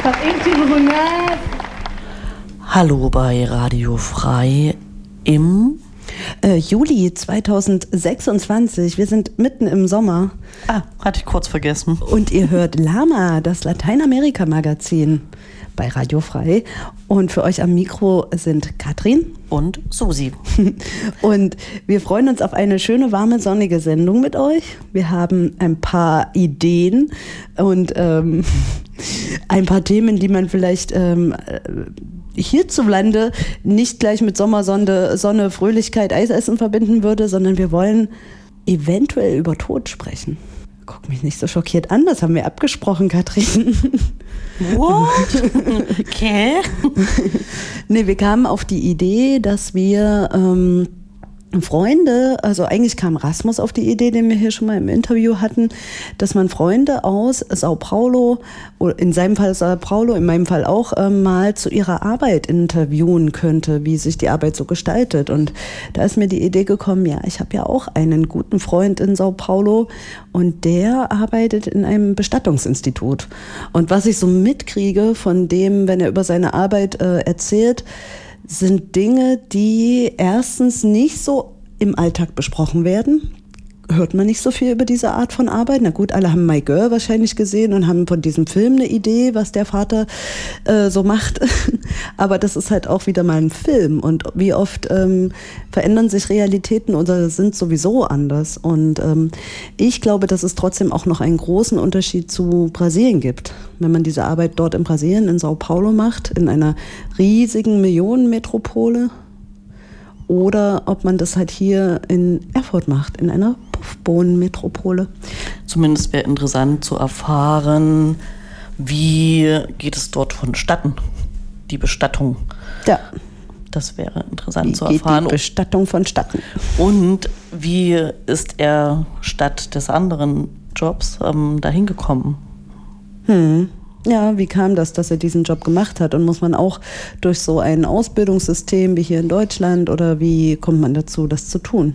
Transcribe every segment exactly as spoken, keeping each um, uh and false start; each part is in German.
Tag achtzehnhundert. Hallo bei Radio Frei im äh, Juli zweitausendsechsundzwanzig. Wir sind mitten im Sommer. Ah, hatte ich kurz vergessen. Und ihr hört Lama, das Lateinamerika-Magazin bei Radio Frei. Und für euch am Mikro sind Katrin und Susi. Und wir freuen uns auf eine schöne, warme, sonnige Sendung mit euch. Wir haben ein paar Ideen und ähm, ein paar Themen, die man vielleicht ähm, hierzulande nicht gleich mit Sommersonne, Sonne, Fröhlichkeit, Eisessen verbinden würde, sondern wir wollen eventuell über Tod sprechen. Guck mich nicht so schockiert an, das haben wir abgesprochen, Katrin. What? Okay. Nee, wir kamen auf die Idee, dass wir ähm, Freunde, also eigentlich kam Rasmus auf die Idee, den wir hier schon mal im Interview hatten, dass man Freunde aus Sao Paulo, in seinem Fall Sao Paulo, in meinem Fall auch, ähm, mal zu ihrer Arbeit interviewen könnte, wie sich die Arbeit so gestaltet. Und da ist mir die Idee gekommen, ja, ich habe ja auch einen guten Freund in Sao Paulo und der arbeitet in einem Bestattungsinstitut. Und was ich so mitkriege von dem, wenn er über seine Arbeit äh, erzählt, sind Dinge, die erstens nicht so im Alltag besprochen werden. Hört man nicht so viel über diese Art von Arbeit. Na gut, alle haben My Girl wahrscheinlich gesehen und haben von diesem Film eine Idee, was der Vater äh, so macht. Aber das ist halt auch wieder mal ein Film. Und wie oft ähm, verändern sich Realitäten oder sind sowieso anders. Und ähm, ich glaube, dass es trotzdem auch noch einen großen Unterschied zu Brasilien gibt. Wenn man diese Arbeit dort in Brasilien, in Sao Paulo macht, in einer riesigen Millionenmetropole, oder ob man das halt hier in Erfurt macht, in einer Puffbohnenmetropole. Zumindest wäre interessant zu erfahren, wie geht es dort vonstatten, die Bestattung. Ja. Das wäre interessant wie zu erfahren. Geht die Bestattung vonstatten. Und wie ist er statt des anderen Jobs ähm, dahin gekommen? Hm. Ja, wie kam das, dass er diesen Job gemacht hat? Und muss man auch durch so ein Ausbildungssystem wie hier in Deutschland oder wie kommt man dazu, das zu tun?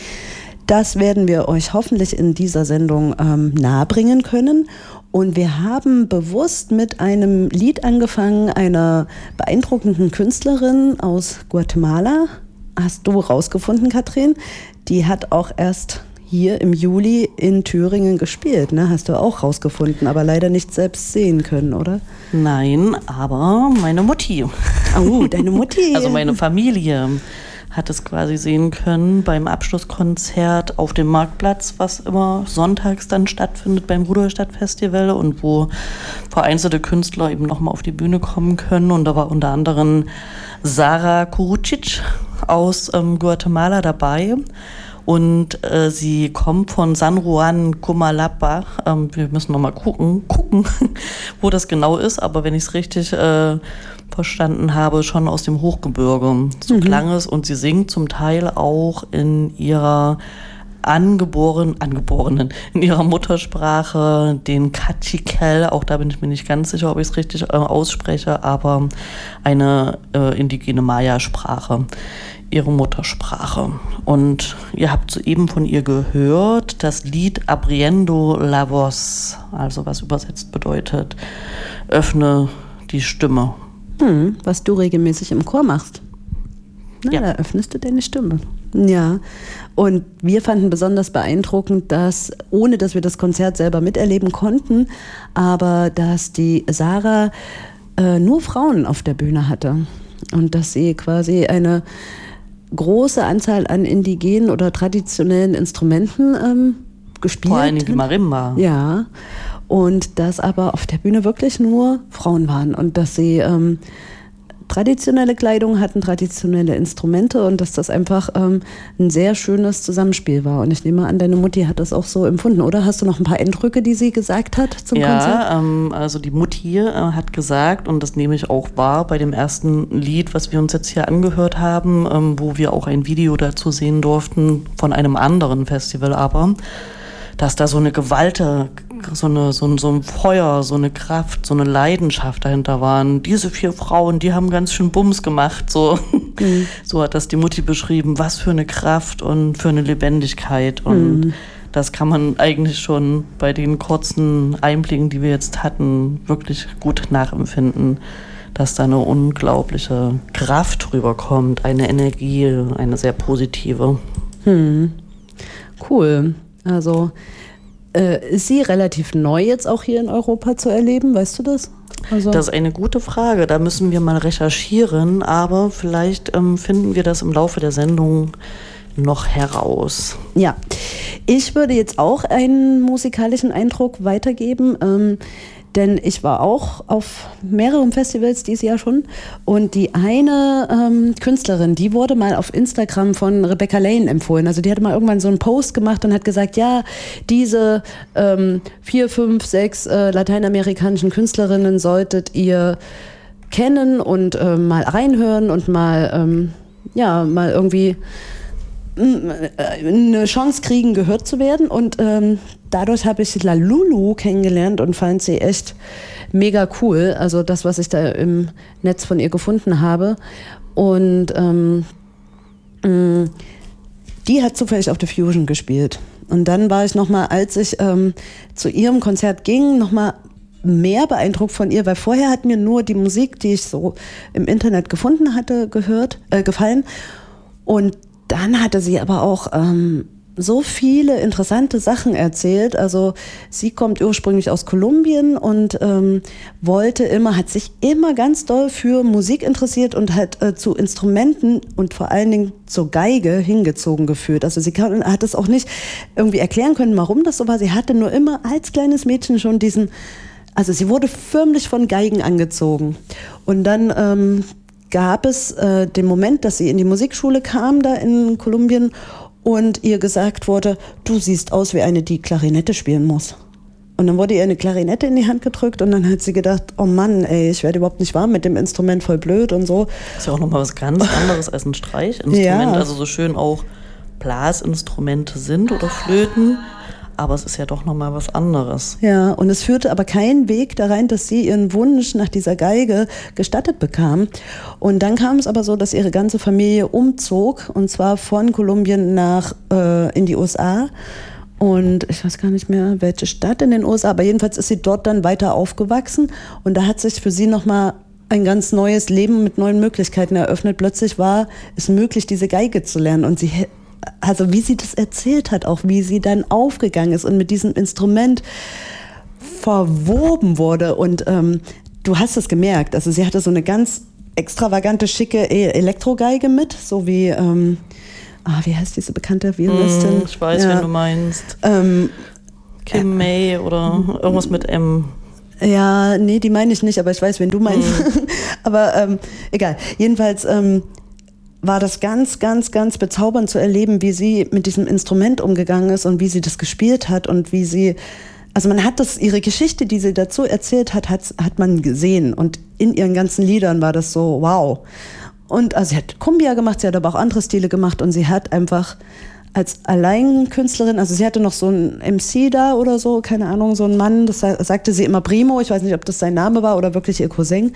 Das werden wir euch hoffentlich in dieser Sendung ähm, nahebringen können. Und wir haben bewusst mit einem Lied angefangen, einer beeindruckenden Künstlerin aus Guatemala. Hast du rausgefunden, Katrin? Die hat auch erst hier im Juli in Thüringen gespielt, ne? Hast du auch rausgefunden, aber leider nicht selbst sehen können, oder? Nein, aber meine Mutti. Oh, deine Mutti. Also meine Familie hat es quasi sehen können beim Abschlusskonzert auf dem Marktplatz, was immer sonntags dann stattfindet beim Rudolstadt-Festival und wo vereinzelte Künstler eben nochmal auf die Bühne kommen können. Und da war unter anderem Sara Kurucic aus ähm, Guatemala dabei. Und äh, sie kommt von San Juan Comalapa. Ähm, wir müssen noch mal gucken, gucken, wo das genau ist. Aber wenn ich es richtig äh, verstanden habe, schon aus dem Hochgebirge. So mhm. klang es. Und sie singt zum Teil auch in ihrer angeboren, angeborenen, in ihrer Muttersprache den Cachiquel. Auch da bin ich mir nicht ganz sicher, ob ich es richtig äh, ausspreche. Aber eine äh, indigene Maya-Sprache. Ihre Muttersprache. Und ihr habt soeben von ihr gehört, das Lied Abriendo la Voz, also was übersetzt bedeutet, öffne die Stimme. Hm, was du regelmäßig im Chor machst. Na, ja. Da öffnest du deine Stimme. Ja, und wir fanden besonders beeindruckend, dass, ohne dass wir das Konzert selber miterleben konnten, aber dass die Sarah äh, nur Frauen auf der Bühne hatte. Und dass sie quasi eine große Anzahl an indigenen oder traditionellen Instrumenten ähm, gespielt hat. Vor allem die Marimba. Ja, und dass aber auf der Bühne wirklich nur Frauen waren und dass sie ähm, traditionelle Kleidung hatten, traditionelle Instrumente und dass das einfach ähm, ein sehr schönes Zusammenspiel war. Und ich nehme an, deine Mutti hat das auch so empfunden, oder? Hast du noch ein paar Eindrücke, die sie gesagt hat zum ja, Konzert? Ja, ähm, also die Mutti äh, hat gesagt, und das nehme ich auch wahr bei dem ersten Lied, was wir uns jetzt hier angehört haben, ähm, wo wir auch ein Video dazu sehen durften von einem anderen Festival aber, dass da so eine Gewalt, so, eine, so, ein, so ein Feuer, so eine Kraft, so eine Leidenschaft dahinter waren. Diese vier Frauen, die haben ganz schön Bums gemacht. So, mhm. so hat das die Mutti beschrieben. Was für eine Kraft und für eine Lebendigkeit. Und mhm. das kann man eigentlich schon bei den kurzen Einblicken, die wir jetzt hatten, wirklich gut nachempfinden, dass da eine unglaubliche Kraft rüberkommt, eine Energie, eine sehr positive. Hm. Cool. Also äh, ist sie relativ neu jetzt auch hier in Europa zu erleben, weißt du das? Also das ist eine gute Frage, da müssen wir mal recherchieren, aber vielleicht ähm, finden wir das im Laufe der Sendung noch heraus. Ja, ich würde jetzt auch einen musikalischen Eindruck weitergeben, ähm, denn ich war auch auf mehreren Festivals dieses Jahr schon und die eine ähm, Künstlerin, die wurde mal auf Instagram von Rebecca Lane empfohlen. Also die hatte mal irgendwann so einen Post gemacht und hat gesagt, ja, diese ähm, vier, fünf, sechs äh, lateinamerikanischen Künstlerinnen solltet ihr kennen und äh, mal reinhören und mal, ähm, ja, mal irgendwie eine Chance kriegen, gehört zu werden. Und ähm, dadurch habe ich Lalulu kennengelernt und fand sie echt mega cool. Also das, was ich da im Netz von ihr gefunden habe. Und ähm, mh, die hat zufällig auf der Fusion gespielt. Und dann war ich nochmal, als ich ähm, zu ihrem Konzert ging, nochmal mehr beeindruckt von ihr, weil vorher hat mir nur die Musik, die ich so im Internet gefunden hatte, gehört, äh, gefallen. Und dann hatte sie aber auch ähm, so viele interessante Sachen erzählt. Also sie kommt ursprünglich aus Kolumbien und ähm, wollte immer, hat sich immer ganz doll für Musik interessiert und hat äh, zu Instrumenten und vor allen Dingen zur Geige hingezogen gefühlt. Also sie kann, hat es auch nicht irgendwie erklären können, warum das so war. Sie hatte nur immer als kleines Mädchen schon diesen, also sie wurde förmlich von Geigen angezogen. Und dann ähm, gab es äh, den Moment, dass sie in die Musikschule kam, da in Kolumbien, und ihr gesagt wurde, du siehst aus wie eine, die Klarinette spielen muss. Und dann wurde ihr eine Klarinette in die Hand gedrückt und dann hat sie gedacht, oh Mann, ey, ich werde überhaupt nicht warm mit dem Instrument, voll blöd und so. Das ist ja auch nochmal was ganz anderes als ein Streichinstrument. Ja. Also so schön auch Blasinstrumente sind oder Flöten. Aber es ist ja doch nochmal was anderes. Ja, und es führte aber keinen Weg da rein, dass sie ihren Wunsch nach dieser Geige gestattet bekam. Und dann kam es aber so, dass ihre ganze Familie umzog, und zwar von Kolumbien nach äh, in die U S A. Und ich weiß gar nicht mehr, welche Stadt in den U S A, aber jedenfalls ist sie dort dann weiter aufgewachsen. Und da hat sich für sie nochmal ein ganz neues Leben mit neuen Möglichkeiten eröffnet. Plötzlich war es möglich, diese Geige zu lernen. Und sie Also wie sie das erzählt hat, auch wie sie dann aufgegangen ist und mit diesem Instrument verwoben wurde. Und ähm, du hast es gemerkt, also sie hatte so eine ganz extravagante, schicke Elektrogeige mit, so wie, ähm, ah, wie heißt diese bekannte Violinistin? Mm, ich weiß, ja. wen du meinst. Ähm, Kim äh, May oder irgendwas mit M. Ja, nee, die meine ich nicht, aber ich weiß, wen du meinst. Mm. aber ähm, egal, jedenfalls Ähm, war das ganz, ganz, ganz bezaubernd zu erleben, wie sie mit diesem Instrument umgegangen ist und wie sie das gespielt hat und wie sie, also man hat das, ihre Geschichte, die sie dazu erzählt hat, hat, hat man gesehen und in ihren ganzen Liedern war das so, wow. Und also sie hat Cumbia gemacht, sie hat aber auch andere Stile gemacht und sie hat einfach als Alleinkünstlerin, also sie hatte noch so einen M C da oder so, keine Ahnung, so einen Mann, das sagte sie immer Primo, ich weiß nicht, ob das sein Name war oder wirklich ihr Cousin,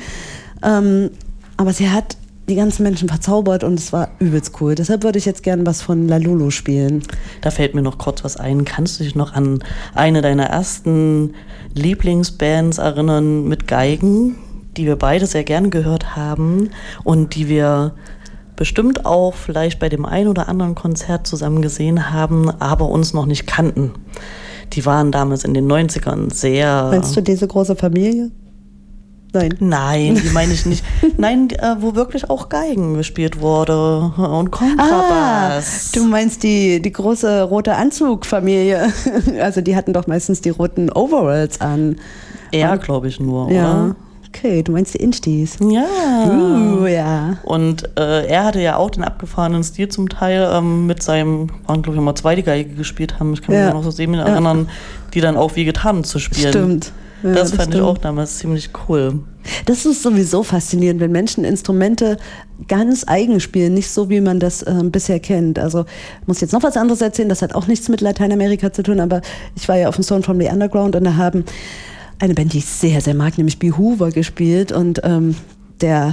ähm, aber sie hat die ganzen Menschen verzaubert und es war übelst cool. Deshalb würde ich jetzt gerne was von Lalulu spielen. Da fällt mir noch kurz was ein. Kannst du dich noch an eine deiner ersten Lieblingsbands erinnern mit Geigen, die wir beide sehr gerne gehört haben und die wir bestimmt auch vielleicht bei dem einen oder anderen Konzert zusammen gesehen haben, aber uns noch nicht kannten? Die waren damals in den neunzigern sehr... Meinst du diese große Familie? Nein. Nein, die meine ich nicht. Nein, äh, wo wirklich auch Geigen gespielt wurde und Kontrabass. Ah, du meinst die, die große rote Anzugfamilie. Also die hatten doch meistens die roten Overalls an. Er, glaube ich, nur, ja. oder? Okay, du meinst die Instis. Ja. Uh, ja. Und äh, er hatte ja auch den abgefahrenen Stil zum Teil ähm, mit seinem, waren glaube ich immer zwei, die Geige gespielt haben. Ich kann mich ja. noch so sehen erinnern, ja. die dann auch wie getan zu spielen. Stimmt. Ja, das, das fand stimmt. ich auch damals ziemlich cool. Das ist sowieso faszinierend, wenn Menschen Instrumente ganz eigen spielen, nicht so, wie man das äh, bisher kennt. Also ich muss jetzt noch was anderes erzählen, das hat auch nichts mit Lateinamerika zu tun, aber ich war ja auf dem Stone from the Underground und da haben eine Band, die ich sehr, sehr mag, nämlich Behover gespielt und ähm, der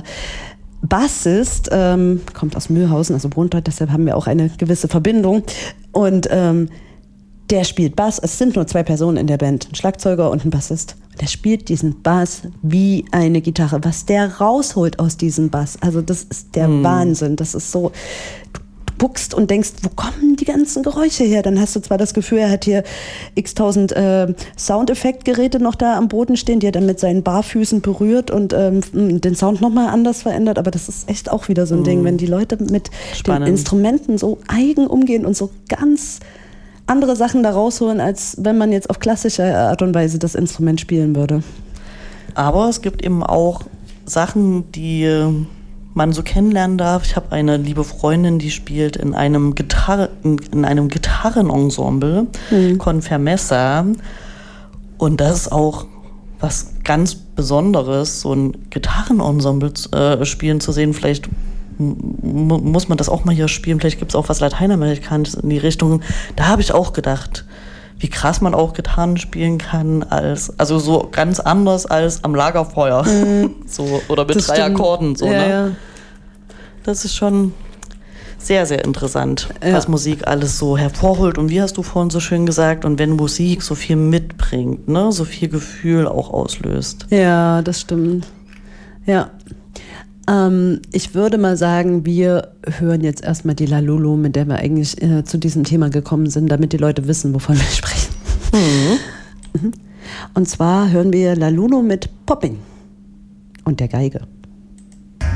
Bassist ähm, kommt aus Mühlhausen, also wohnt dort, deshalb haben wir auch eine gewisse Verbindung und ähm, der spielt Bass. Es sind nur zwei Personen in der Band, ein Schlagzeuger und ein Bassist. Der spielt diesen Bass wie eine Gitarre. Was der rausholt aus diesem Bass, also das ist der mm. Wahnsinn. Das ist so, du guckst und denkst, wo kommen die ganzen Geräusche her? Dann hast du zwar das Gefühl, er hat hier x-tausend äh, Soundeffektgeräte noch da am Boden stehen, die er dann mit seinen Barfüßen berührt und ähm, den Sound nochmal anders verändert. Aber das ist echt auch wieder so ein mm. Ding, wenn die Leute mit Spannend. den Instrumenten so eigen umgehen und so ganz andere Sachen da rausholen, als wenn man jetzt auf klassische Art und Weise das Instrument spielen würde. Aber es gibt eben auch Sachen, die man so kennenlernen darf. Ich habe eine liebe Freundin, die spielt in einem Gitarre, in einem Gitarrenensemble, mhm. Confermessa. Und das ist auch was ganz Besonderes, so ein Gitarrenensemble äh, spielen zu sehen. Vielleicht muss man das auch mal hier spielen, vielleicht gibt es auch was Lateinamerikanisches in die Richtung. Da habe ich auch gedacht, wie krass man auch Gitarren spielen kann, als, also so ganz anders als am Lagerfeuer. Mhm. So, oder mit das drei stimmt. Akkorden. So, ja, ne? Ja. Das ist schon sehr, sehr interessant, ja. was Musik alles so hervorholt. Und wie hast du vorhin so schön gesagt, und wenn Musik so viel mitbringt, ne, so viel Gefühl auch auslöst. Ja, das stimmt. Ja. Ähm, ich würde mal sagen, wir hören jetzt erstmal die La Lulu, mit der wir eigentlich äh, zu diesem Thema gekommen sind, damit die Leute wissen, wovon wir sprechen. Mhm. Und zwar hören wir La Lulu mit Popping und der Geige.